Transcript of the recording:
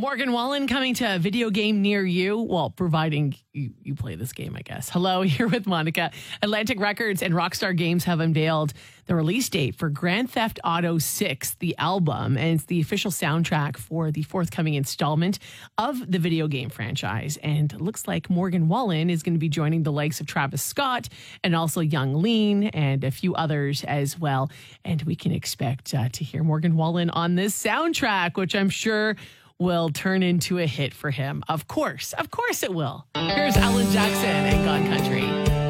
Morgan Wallen coming to a video game near you. Well, providing you play this game, I guess. Hello, here with Monica. Atlantic Records and Rockstar Games have unveiled the release date for Grand Theft Auto 6, the album, and it's the official soundtrack for the forthcoming installment of the video game franchise. And it looks like Morgan Wallen is going to be joining the likes of Travis Scott and also Young Lean and a few others as well. And we can expect to hear Morgan Wallen on this soundtrack, which I'm sure will turn into a hit for him. Of course it will. Here's Alan Jackson and Gone Country.